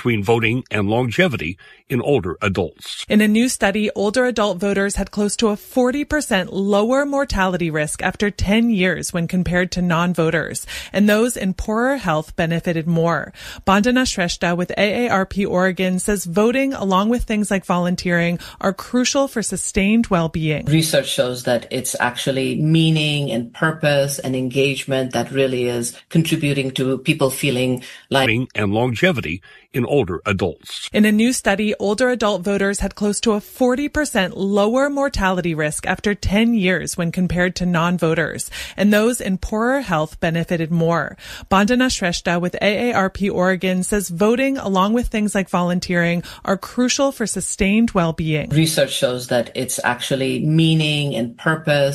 between voting and longevity in older adults. In a new study, older adult voters had close to a 40% lower mortality risk after 10 years when compared to non-voters, and those in poorer health benefited more. Bandana Shrestha with AARP Oregon says voting, along with things like volunteering, are crucial for sustained well-being. Research shows that it's actually meaning and purpose and engagement that really is contributing to people feeling like and longevity in older adults. In a new study, older adult voters had close to a 40% lower mortality risk after 10 years when compared to non-voters, and those in poorer health benefited more. Bandana Shrestha with AARP Oregon says voting, along with things like volunteering, are crucial for sustained well-being. Research shows that it's actually meaning and purpose